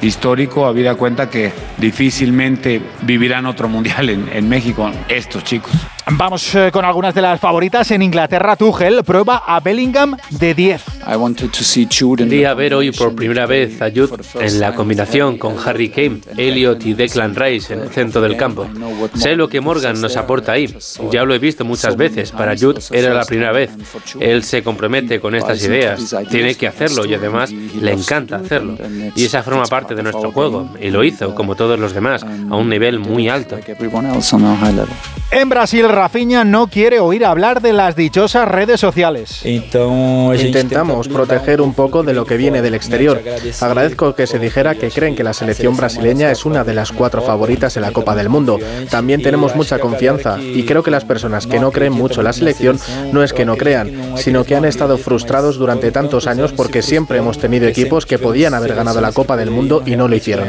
histórico, habida cuenta que difícilmente vivirán otro mundial en México estos chicos. Vamos con algunas de las favoritas. En Inglaterra, Tuchel prueba a Bellingham de 10. Quería ver hoy por primera vez a Jude en la combinación con Harry Kane, Elliot y Declan Rice en el centro del campo. Sé lo que Morgan nos aporta ahí. Ya lo he visto muchas veces. Para Jude era la primera vez. Él se compromete con estas ideas. Tiene que hacerlo y además le encanta hacerlo. Y esa forma parte de nuestro juego. Y lo hizo, como todos los demás, a un nivel muy alto. En Brasil, Rafinha no quiere oír hablar de las dichosas redes sociales. Intentamos proteger un poco de lo que viene del exterior. Agradezco que se dijera que creen que la selección brasileña es una de las 4 favoritas en la Copa del Mundo. También tenemos mucha confianza y creo que las personas que no creen mucho en la selección no es que no crean, sino que han estado frustrados durante tantos años porque siempre hemos tenido equipos que podían haber ganado la Copa del Mundo y no lo hicieron.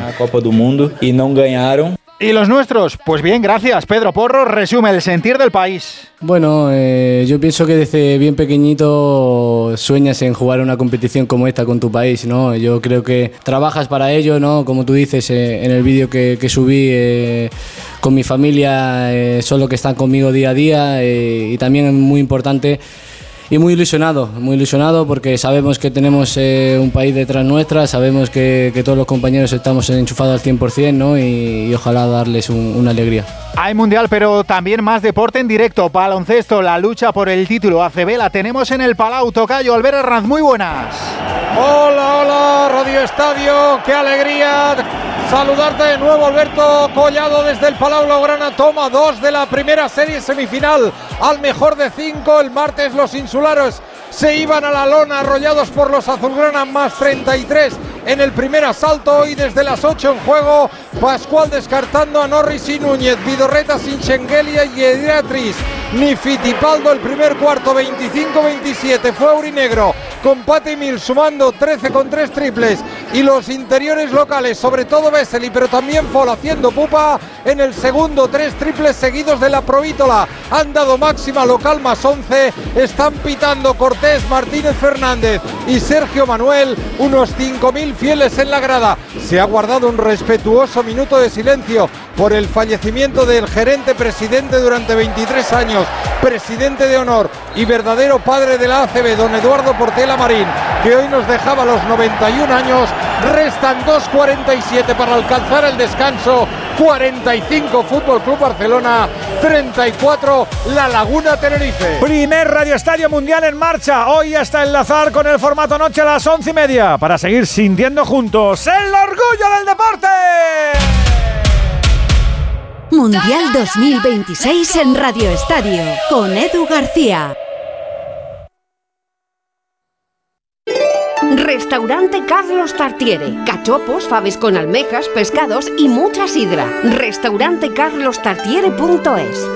¿Y los nuestros? Pues bien, gracias. Pedro Porro resume el sentir del país. Bueno, yo pienso que desde bien pequeñito sueñas en jugar una competición como esta con tu país, ¿no? Yo creo que trabajas para ello, ¿no? Como tú dices en el vídeo que subí con mi familia, son los que están conmigo día a día y también es muy importante. Y muy ilusionado porque sabemos que tenemos un país detrás nuestra, sabemos que todos los compañeros estamos enchufados al 100%, ¿no? Y ojalá darles una alegría. Hay mundial, pero también más deporte en directo. Baloncesto, la lucha por el título ACB la tenemos en el Palau. Tocayo, Albert Herranz, muy buenas. Hola, Radio Estadio, qué alegría saludarte de nuevo, Alberto Collado, desde el Palau Blaugrana. Toma 2 de la primera serie semifinal al mejor de 5. El martes los insulares se iban a la lona arrollados por los azulgrana, más 33 en el primer asalto. Hoy desde las 8 en juego, Pascual descartando a Norris y Núñez, Vidorreta sin Schengelia y Ediatris ni Fittipaldo. El primer cuarto 25-27 fue aurinegro, con Patty Mills sumando 13 con 3 triples y los interiores locales, sobre todo Vesely, pero también Fall haciendo pupa. En el segundo 3 triples seguidos de la Provítola, han dado máxima local más 11, están pitando Cortés, Martínez Fernández y Sergio Manuel, unos 5.000 fieles en la grada. Se ha guardado un respetuoso minuto de silencio por el fallecimiento del gerente presidente durante 23 años, presidente de honor y verdadero padre de la ACB, don Eduardo Portela Marín, que hoy nos dejaba los 91 años. Restan 2:47 para alcanzar el descanso. 45 Fútbol Club Barcelona, 34 La Laguna Tenerife. Primer Radio Estadio Mundial en marcha. Hoy hasta enlazar con el formato noche a las 11:30 para seguir sintiendo juntos el orgullo del deporte. Mundial 2026 en Radio Estadio con Edu García. Restaurante Carlos Tartiere. Cachopos, faves con almejas, pescados y mucha sidra. Restaurantecarlostartiere.es.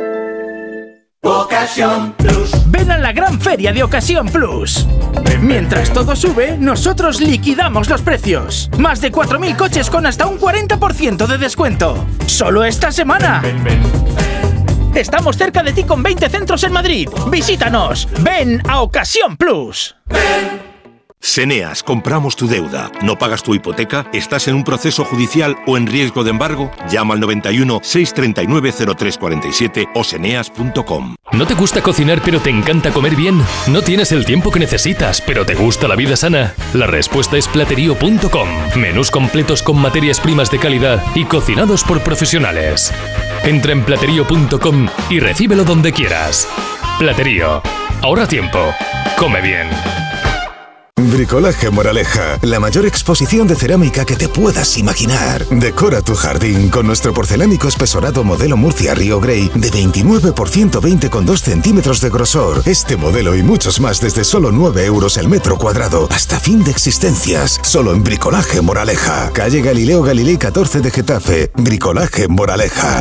Ocasión Plus. Ven a la gran feria de Ocasión Plus. Mientras todo sube, nosotros liquidamos los precios. Más de 4.000 coches con hasta un 40% de descuento. Solo esta semana. Estamos cerca de ti con 20 centros en Madrid. Visítanos. Ven a Ocasión Plus. Seneas, compramos tu deuda. ¿No pagas tu hipoteca? ¿Estás en un proceso judicial o en riesgo de embargo? Llama al 91 639 0347 o seneas.com. ¿No te gusta cocinar pero te encanta comer bien? ¿No tienes el tiempo que necesitas pero te gusta la vida sana? La respuesta es Platerío.com. Menús completos con materias primas de calidad y cocinados por profesionales. Entra en Platerío.com y recíbelo donde quieras. Platerío. Ahorra tiempo. Come bien. Bricolaje Moraleja, la mayor exposición de cerámica que te puedas imaginar. Decora tu jardín con nuestro porcelánico espesorado modelo Murcia Río Grey de 29 por 120 con 2 centímetros de grosor. Este modelo y muchos más desde solo 9 euros el metro cuadrado, hasta fin de existencias. Solo en Bricolaje Moraleja. Calle Galileo Galilei 14 de Getafe. Bricolaje Moraleja.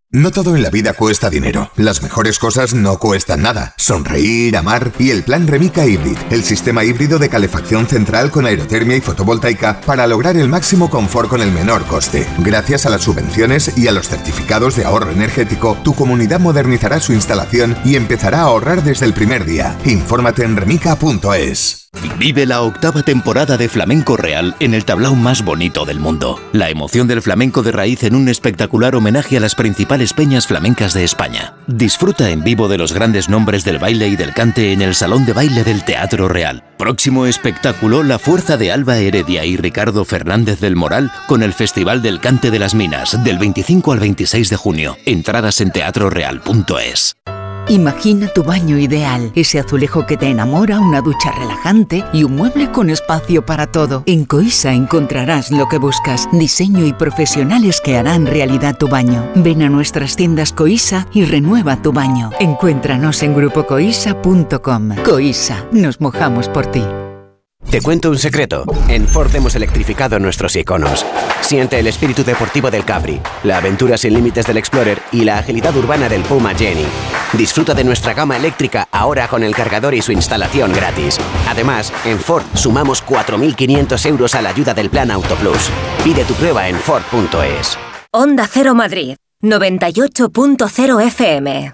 No todo en la vida cuesta dinero. Las mejores cosas no cuestan nada. Sonreír, amar y el plan Remica Hybrid, el sistema híbrido de calefacción central con aerotermia y fotovoltaica para lograr el máximo confort con el menor coste. Gracias a las subvenciones y a los certificados de ahorro energético, tu comunidad modernizará su instalación y empezará a ahorrar desde el primer día. Infórmate en remica.es. Vive la 8ª temporada de Flamenco Real en el tablao más bonito del mundo. La emoción del flamenco de raíz en un espectacular homenaje a las principales peñas flamencas de España. Disfruta en vivo de los grandes nombres del baile y del cante en el Salón de Baile del Teatro Real. Próximo espectáculo, La Fuerza de Alba Heredia y Ricardo Fernández del Moral con el Festival del Cante de las Minas, del 25 al 26 de junio. Entradas en teatroreal.es. Imagina tu baño ideal, ese azulejo que te enamora, una ducha relajante y un mueble con espacio para todo. En Coisa encontrarás lo que buscas, diseño y profesionales que harán realidad tu baño. Ven a nuestras tiendas Coisa y renueva tu baño. Encuéntranos en grupocoisa.com. Coisa, nos mojamos por ti. Te cuento un secreto. En Ford hemos electrificado nuestros iconos. Siente el espíritu deportivo del Capri, la aventura sin límites del Explorer y la agilidad urbana del Puma Jenny. Disfruta de nuestra gama eléctrica ahora con el cargador y su instalación gratis. Además, en Ford sumamos 4.500 euros a la ayuda del Plan Auto Plus. Pide tu prueba en Ford.es. Onda Cero Madrid, 98.0 FM.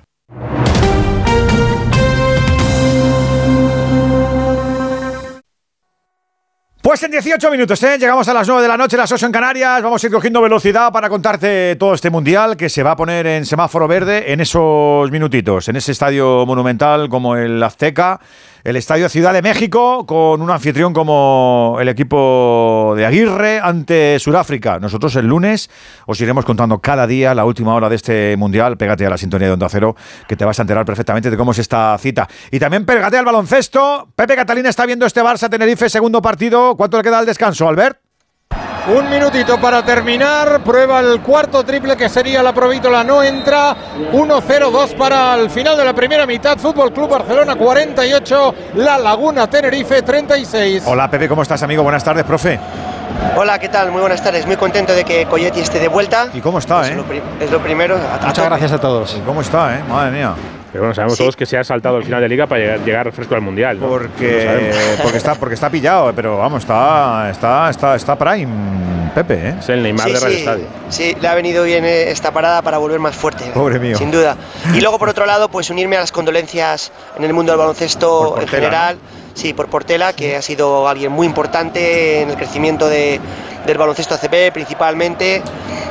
Pues en 18 minutos, llegamos a las 9 de la noche, las 8 en Canarias. Vamos a ir cogiendo velocidad para contarte todo este mundial que se va a poner en semáforo verde en esos minutitos, en ese estadio monumental como el Azteca, el Estadio Ciudad de México, con un anfitrión como el equipo de Aguirre ante Sudáfrica. Nosotros el lunes os iremos contando cada día la última hora de este mundial. Pégate a la sintonía de Onda Cero, que te vas a enterar perfectamente de cómo es esta cita. Y también pégate al baloncesto. Pepe Catalina está viendo este Barça-Tenerife, segundo partido. ¿Cuánto le queda al descanso, Albert? Un minutito para terminar. Prueba el cuarto triple que sería la Provítola. No entra. 1-0-2 para el final de la primera mitad. Fútbol Club Barcelona 48. La Laguna Tenerife 36. Hola Pepe, ¿cómo estás, amigo? Buenas tardes, profe. Hola, ¿qué tal? Muy buenas tardes. Muy contento de que Colletti esté de vuelta. ¿Y cómo está, Es lo primero. Muchas gracias a todos. ¿Y cómo está, Madre mía. Pero bueno, sabemos todos que se ha saltado el final de Liga para llegar fresco al Mundial, ¿no? Porque está pillado, pero vamos, está prime, Pepe, Es el Neymar de Radio Estadio. Sí, le ha venido bien esta parada para volver más fuerte. Pobre mío. Sin duda. Y luego, por otro lado, pues unirme a las condolencias en el mundo del baloncesto en general. ¿No? Sí, por Portela, que ha sido alguien muy importante en el crecimiento del baloncesto ACB principalmente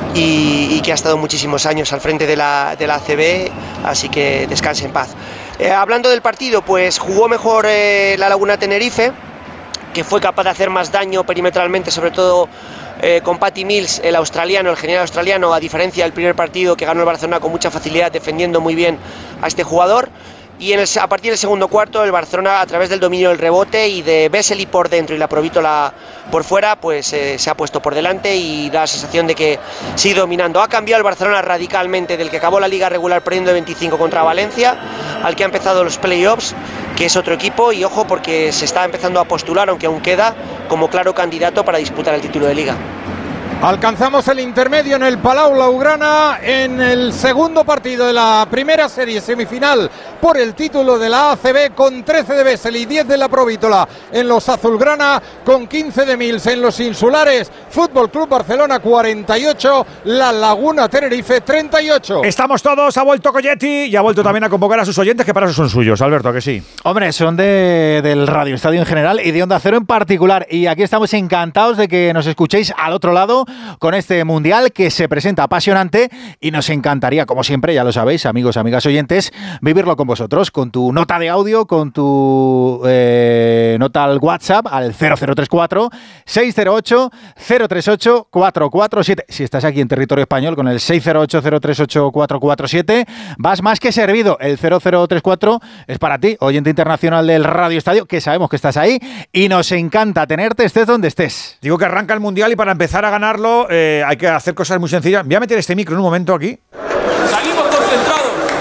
y que ha estado muchísimos años al frente de la ACB, así que descanse en paz. Hablando del partido, pues jugó mejor la Laguna Tenerife, que fue capaz de hacer más daño perimetralmente, sobre todo con Patty Mills, el genial australiano, a diferencia del primer partido que ganó el Barcelona con mucha facilidad, defendiendo muy bien a este jugador. Y a partir del segundo cuarto, el Barcelona, a través del dominio del rebote y de Vesely por dentro y la Provítola por fuera, pues se ha puesto por delante y da la sensación de que sigue dominando. Ha cambiado el Barcelona radicalmente del que acabó la liga regular perdiendo de 25 contra Valencia al que ha empezado los playoffs, que es otro equipo, y ojo porque se está empezando a postular, aunque aún queda, como claro candidato para disputar el título de liga. Alcanzamos el intermedio en el Palau Blaugrana en el segundo partido de la primera serie semifinal por el título de la ACB, con 13 de Vesely y 10 de la Provítola en los azulgrana, con 15 de Mills en los insulares. Fútbol Club Barcelona 48, La Laguna Tenerife 38. Estamos todos, ha vuelto Colletti y ha vuelto también a convocar a sus oyentes, que para eso son suyos, Alberto, ¿a que sí? Hombre, son del Radio Estadio en general y de Onda Cero en particular, y aquí estamos encantados de que nos escuchéis al otro lado con este mundial que se presenta apasionante, y nos encantaría, como siempre, ya lo sabéis, amigos, amigas oyentes, vivirlo con vosotros, con tu nota de audio, con tu nota al WhatsApp al 0034 608 038 447. Si estás aquí en territorio español, con el 608 038 447, vas más que servido. El 0034 es para ti, oyente internacional del Radio Estadio, que sabemos que estás ahí y nos encanta tenerte, estés donde estés. Digo que arranca el mundial y para empezar a ganarlo hay que hacer cosas muy sencillas. Voy a meter este micro en un momento aquí. Salimos concentrados.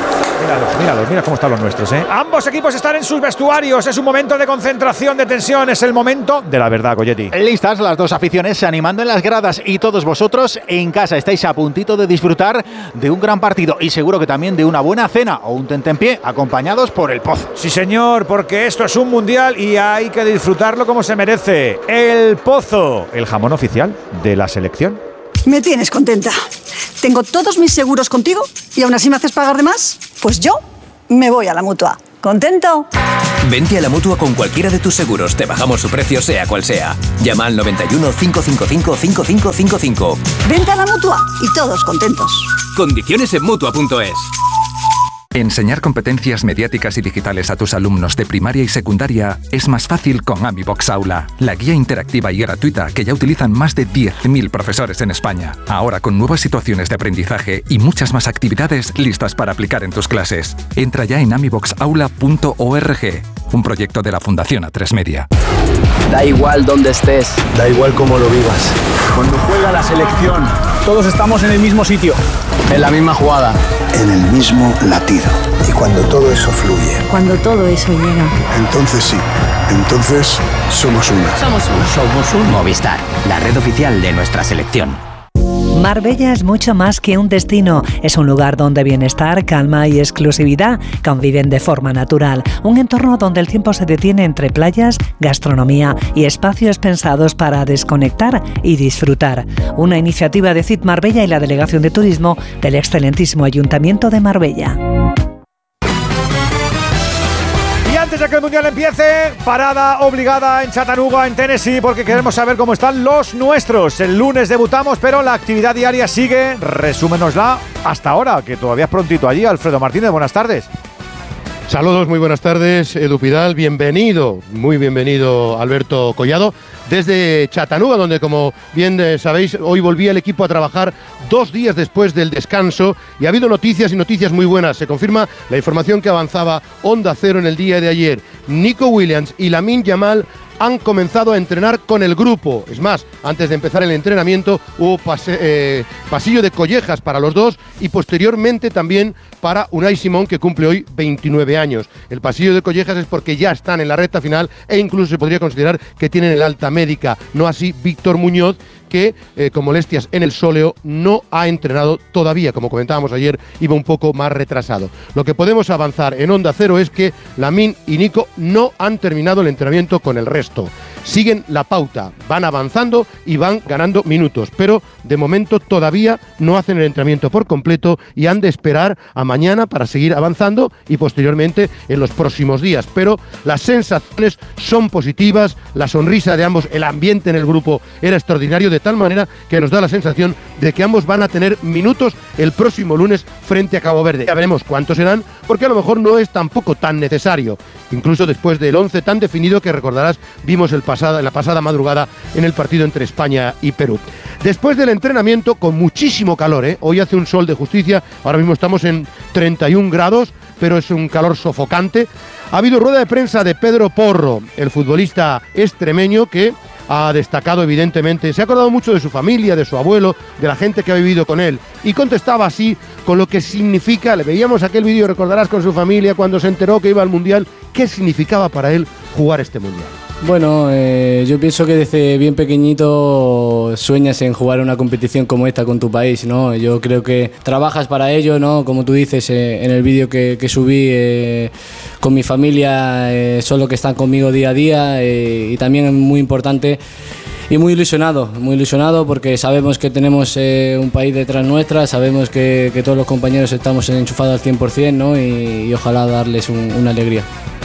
Mira cómo están los nuestros, ¿eh? Ambos equipos están en sus vestuarios. Es un momento de concentración, de tensión. Es el momento de la verdad, Colletti. Listas las dos aficiones animando en las gradas y todos vosotros en casa estáis a puntito de disfrutar de un gran partido y seguro que también de una buena cena o un tentempié acompañados por el Pozo. Sí, señor, porque esto es un mundial y hay que disfrutarlo como se merece. El Pozo, el jamón oficial de la selección. Me tienes contenta. Tengo todos mis seguros contigo y aún así me haces pagar de más. Pues yo me voy a la Mutua. ¿Contento? Vente a la Mutua con cualquiera de tus seguros. Te bajamos su precio sea cual sea. Llama al 91 555 5555. Vente a la Mutua y todos contentos. Condiciones en Mutua.es. Enseñar competencias mediáticas y digitales a tus alumnos de primaria y secundaria es más fácil con AmiBox Aula, la guía interactiva y gratuita que ya utilizan más de 10.000 profesores en España. Ahora con nuevas situaciones de aprendizaje y muchas más actividades listas para aplicar en tus clases. Entra ya en amiboxaula.org, un proyecto de la Fundación A3 Media. Da igual dónde estés, da igual cómo lo vivas. Cuando juega la selección, todos estamos en el mismo sitio, en la misma jugada, en el mismo latido. Y cuando todo eso fluye, cuando todo eso llega, entonces sí, entonces somos una. Somos un Movistar, la red oficial de nuestra selección. Marbella es mucho más que un destino. Es un lugar donde bienestar, calma y exclusividad conviven de forma natural. Un entorno donde el tiempo se detiene entre playas, gastronomía y espacios pensados para desconectar y disfrutar. Una iniciativa de CIT Marbella y la Delegación de Turismo del excelentísimo Ayuntamiento de Marbella. Antes de que el Mundial empiece, parada obligada en Chattanooga, en Tennessee, porque queremos saber cómo están los nuestros. El lunes debutamos, pero la actividad diaria sigue. Resúmenosla hasta ahora, que todavía es prontito allí. Alfredo Martínez, buenas tardes. Saludos, muy buenas tardes, Edu Pidal, bienvenido, muy bienvenido Alberto Collado, desde Chattanooga, donde como bien sabéis, hoy volvía el equipo a trabajar 2 días después del descanso y ha habido noticias y noticias muy buenas. Se confirma la información que avanzaba Onda Cero en el día de ayer. Nico Williams y Lamine Yamal han comenzado a entrenar con el grupo. Es más, antes de empezar el entrenamiento hubo pasillo de collejas para los dos y posteriormente también para Unai Simón, que cumple hoy 29 años. El pasillo de collejas es porque ya están en la recta final e incluso se podría considerar que tienen el alta médica. No así Víctor Muñoz, que con molestias en el sóleo no ha entrenado todavía. Como comentábamos ayer, iba un poco más retrasado. Lo que podemos avanzar en Onda Cero es que Lamine y Nico no han terminado el entrenamiento con el resto. Siguen la pauta, van avanzando y van ganando minutos, pero de momento todavía no hacen el entrenamiento por completo y han de esperar a mañana para seguir avanzando y posteriormente en los próximos días. Pero las sensaciones son positivas, la sonrisa de ambos, el ambiente en el grupo era extraordinario, de tal manera que nos da la sensación de que ambos van a tener minutos el próximo lunes frente a Cabo Verde. Ya veremos cuántos serán, porque a lo mejor no es tampoco tan necesario, incluso después del 11 tan definido que recordarás vimos en la pasada madrugada en el partido entre España y Perú. Después del entrenamiento, con muchísimo calor, hoy hace un sol de justicia, ahora mismo estamos en 31 grados, pero es un calor sofocante. Ha habido rueda de prensa de Pedro Porro, el futbolista extremeño, que ha destacado evidentemente, se ha acordado mucho de su familia, de su abuelo, de la gente que ha vivido con él, y contestaba así con lo que significa, le veíamos aquel vídeo, recordarás, con su familia cuando se enteró que iba al Mundial, qué significaba para él jugar este Mundial. Bueno, yo pienso que desde bien pequeñito sueñas en jugar una competición como esta con tu país, ¿no? Yo creo que trabajas para ello, ¿no? Como tú dices en el vídeo que subí con mi familia, son los que están conmigo día a día y también es muy importante y muy ilusionado porque sabemos que tenemos un país detrás nuestra, sabemos que todos los compañeros estamos enchufados al 100%, ¿no? Y ojalá darles una alegría.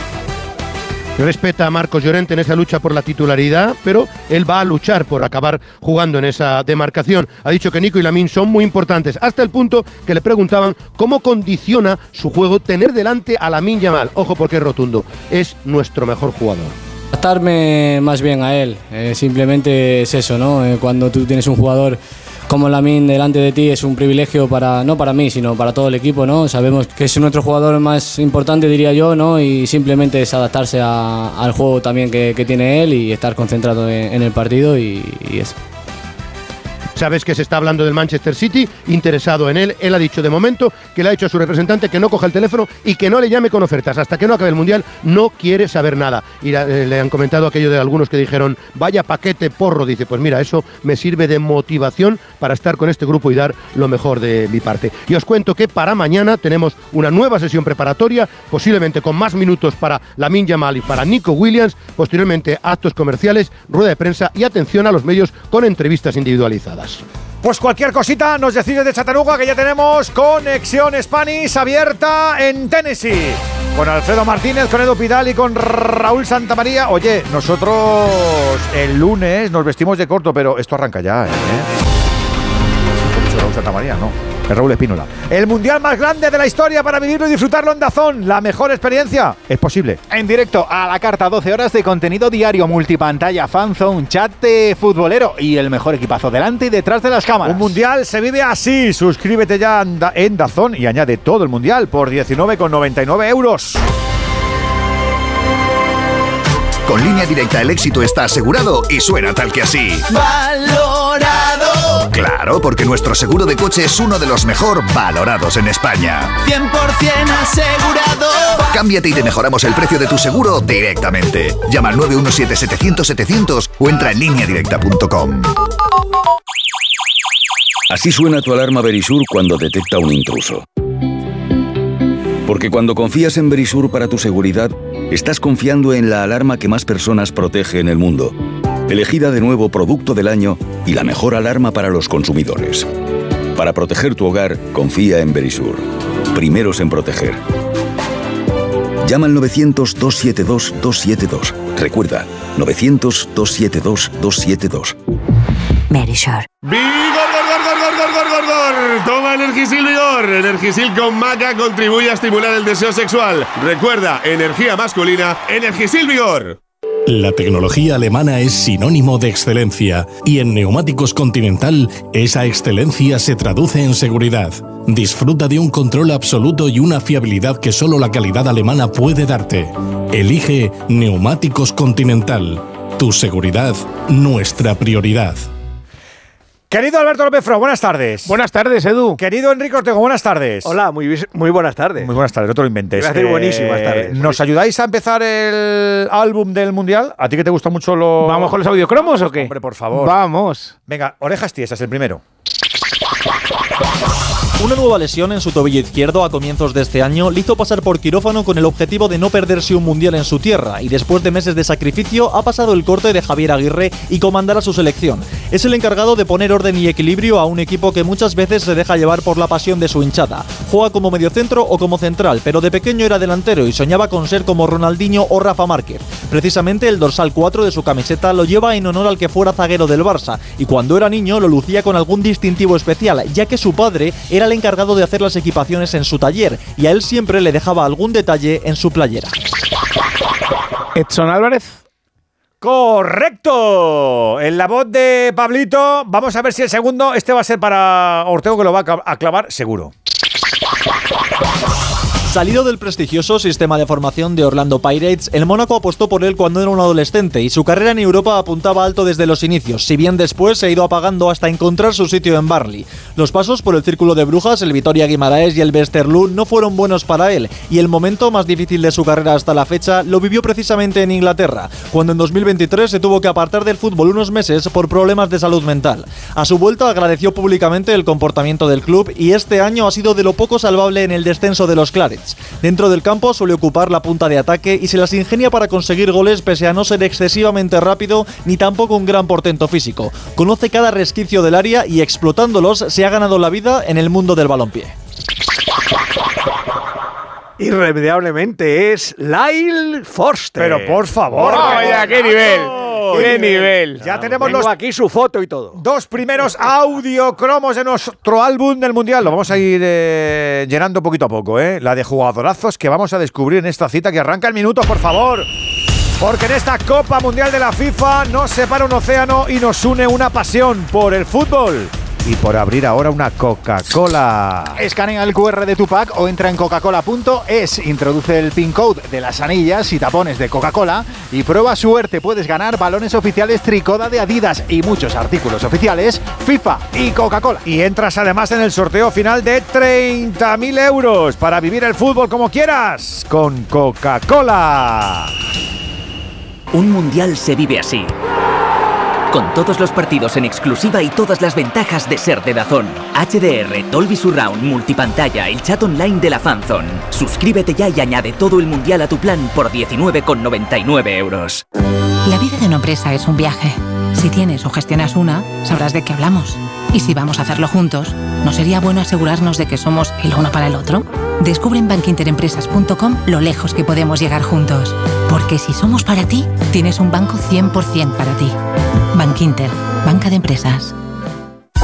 Respeta a Marcos Llorente en esa lucha por la titularidad, pero él va a luchar por acabar jugando en esa demarcación. Ha dicho que Nico y Lamine son muy importantes, hasta el punto que le preguntaban cómo condiciona su juego tener delante a Lamine Yamal. Ojo, porque es rotundo, es nuestro mejor jugador. Adaptarme más bien a él, simplemente es eso, ¿no? Cuando tú tienes un jugador como Lamine delante de ti es un privilegio no para mí, sino para todo el equipo, ¿no? Sabemos que es nuestro jugador más importante, diría yo, ¿no? Y simplemente es adaptarse al juego también que tiene él y estar concentrado en el partido y eso. Sabes que se está hablando del Manchester City, interesado en él. Él ha dicho de momento que le ha dicho a su representante que no coja el teléfono y que no le llame con ofertas. Hasta que no acabe el Mundial no quiere saber nada. Y le han comentado aquello de algunos que dijeron, vaya paquete porro. Dice, pues mira, eso me sirve de motivación para estar con este grupo y dar lo mejor de mi parte. Y os cuento que para mañana tenemos una nueva sesión preparatoria, posiblemente con más minutos para Lamine Yamal y para Nico Williams, posteriormente actos comerciales, rueda de prensa y atención a los medios con entrevistas individualizadas. Pues cualquier cosita nos decís de Chattanooga, que ya tenemos Conexión Spanish abierta en Tennessee. Con Alfredo Martínez, con Edu Pidal y con Raúl Santamaría. Oye, nosotros el lunes nos vestimos de corto, pero esto arranca ya, ¿eh? Sí, Raúl Santamaría, no. Es Raúl Espínola. El mundial más grande de la historia para vivirlo y disfrutarlo en DAZN. La mejor experiencia es posible. En directo a la carta, 12 horas de contenido diario, multipantalla, fanzone, chat futbolero y el mejor equipazo delante y detrás de las cámaras. Un mundial se vive así. Suscríbete ya en DAZN y añade todo el mundial por 19,99 €. Con Línea Directa el éxito está asegurado y suena tal que así. ¡Valorado! Claro, porque nuestro seguro de coche es uno de los mejor valorados en España. 100% asegurado. Cámbiate y te mejoramos el precio de tu seguro directamente. Llama al 917-700-700 o entra en lineadirecta.com. Así suena tu alarma Verisur cuando detecta un intruso. Porque cuando confías en Verisur para tu seguridad, estás confiando en la alarma que más personas protege en el mundo. Elegida de nuevo Producto del Año y la mejor alarma para los consumidores. Para proteger tu hogar, confía en Verisur. Primeros en proteger. Llama al 900-272-272. Recuerda, 900-272-272. Verisur. ¡Vigor! Toma Energisil Vigor. Energisil con maca contribuye a estimular el deseo sexual. Recuerda, energía masculina, Energisil Vigor. La tecnología alemana es sinónimo de excelencia y en Neumáticos Continental esa excelencia se traduce en seguridad. Disfruta de un control absoluto y una fiabilidad que solo la calidad alemana puede darte. Elige Neumáticos Continental. Tu seguridad, nuestra prioridad. Querido Alberto López Fro, buenas tardes. Buenas tardes, Edu. Querido Enrique Ortego, buenas tardes. Hola, muy buenas tardes. Muy buenas tardes, no te lo inventes. Iba a decir buenísimas tardes. ¿Nos ayudáis a empezar el álbum del Mundial? ¿A ti que te gusta mucho lo...? ¿Vamos con los audiocromos o qué? Hombre, por favor. Vamos. Venga, orejas tiesas, el primero. Una nueva lesión en su tobillo izquierdo a comienzos de este año le hizo pasar por quirófano con el objetivo de no perderse un mundial en su tierra y después de meses de sacrificio ha pasado el corte de Javier Aguirre y comandará su selección. Es el encargado de poner orden y equilibrio a un equipo que muchas veces se deja llevar por la pasión de su hinchada. Juega como mediocentro o como central, pero de pequeño era delantero y soñaba con ser como Ronaldinho o Rafa Márquez. Precisamente el dorsal 4 de su camiseta lo lleva en honor al que fuera zaguero del Barça y cuando era niño lo lucía con algún distintivo especial, ya que su padre era el encargado de hacer las equipaciones en su taller y a él siempre le dejaba algún detalle en su playera. Edson Álvarez. ¡Correcto! En la voz de Pablito, vamos a ver si el segundo, este va a ser para Ortego, que lo va a clavar seguro. Salido del prestigioso sistema de formación de Orlando Pirates, el Mónaco apostó por él cuando era un adolescente y su carrera en Europa apuntaba alto desde los inicios, si bien después se ha ido apagando hasta encontrar su sitio en Burnley. Los pasos por el Círculo de Brujas, el Vitoria Guimaraes y el Westerlo no fueron buenos para él y el momento más difícil de su carrera hasta la fecha lo vivió precisamente en Inglaterra, cuando en 2023 se tuvo que apartar del fútbol unos meses por problemas de salud mental. A su vuelta agradeció públicamente el comportamiento del club y este año ha sido de lo poco salvable en el descenso de los Clarets. Dentro del campo suele ocupar la punta de ataque y se las ingenia para conseguir goles pese a no ser excesivamente rápido ni tampoco un gran portento físico. Conoce cada resquicio del área y explotándolos se ha ganado la vida en el mundo del balompié. Irremediablemente es Lyle Forster. Pero por favor. ¡Vaya, qué nivel! ¡Qué nivel! Ya tenemos Tengo aquí su foto y todo. Dos primeros audiocromos de nuestro álbum del Mundial. Lo vamos a ir llenando poquito a poco, ¿eh? La de jugadorazos que vamos a descubrir en esta cita que arranca en minutos, por favor. Porque en esta Copa Mundial de la FIFA nos separa un océano y nos une una pasión por el fútbol. y por abrir ahora una Coca-Cola. Escanea el QR de tu pack o entra en coca-cola.es, introduce el PIN code de las anillas y tapones de Coca-Cola y prueba suerte. Puedes ganar balones oficiales Tricoda de Adidas y muchos artículos oficiales FIFA y Coca-Cola. Y entras además en el sorteo final de 30.000 euros para vivir el fútbol como quieras con Coca-Cola. Un mundial se vive así. Con todos los partidos en exclusiva y todas las ventajas de ser de DAZN. HDR, Dolby Surround, multipantalla, el chat online de la Fanzone. Suscríbete ya y añade todo el mundial a tu plan por 19,99 euros. La vida de una empresa es un viaje. Si tienes o gestionas una, sabrás de qué hablamos. Y si vamos a hacerlo juntos, ¿no sería bueno asegurarnos de que somos el uno para el otro? Descubre en bankinterempresas.com lo lejos que podemos llegar juntos. Porque si somos para ti, tienes un banco 100% para ti. Bankinter, banca de empresas.